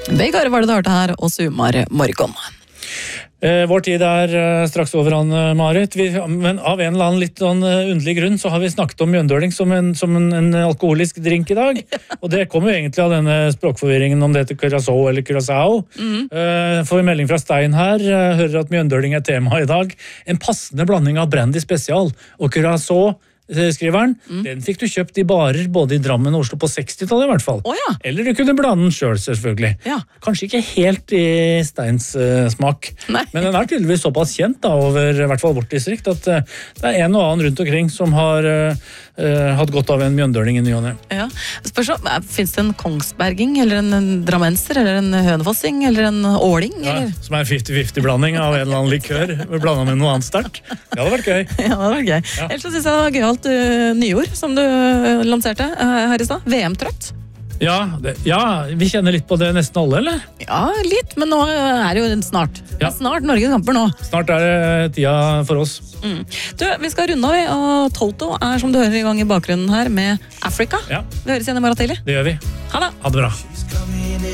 Vegard var det du hørte her, og Sumar Morgon. Vår tid straks over, Marit. Men av en eller annen litt sånn underlig grunn så har vi snakket om mjøndøling som en alkoholisk drink i dag. Og det kommer jo egentlig av denne språkforvirringen om det heter curacao eller curacao. Får vi melding fra Stein her, hører at mjøndøling tema i dag. En passende blanding av brandy spesial og curacao, skriver han. Den fikk du kjøpt i barer både i Drammen og Oslo på 60-tallet i hvert fall. Ja. Eller du kunne blande den selv, selvfølgelig. Ja. Kanskje ikke helt i Steins smak. Nei. Men den tydeligvis såpass kjent da, over i hvert fall vårt distrikt, at det en og annen rundt omkring som har hatt godt av en mjøndøling i ny og ne. Ja. Spørs om, finnes det en kongsberging, eller en drammenser, eller en hønefossing, eller en åling? Ja, eller? som en 50-50-blanding av en eller annen likør, blandet med noe annet sterkt. Det hadde vært gøy. Ja, det var gøy. Ja. Ellers så synes jeg det var gøyalt nyord som du lanserte her i stad. VM-trøtt. Ja, vi kjenner litt på det nesten alle, eller? Ja, litt, men nå det jo snart. Det snart Norges kamper nå. Snart det tida for oss. Du, vi skal runde av, og Toto som du hører i gang i bakgrunnen her med Africa. Ja. Vi høres igjen i morgen tidlig. Det gjør vi. Ha det! Ha det bra.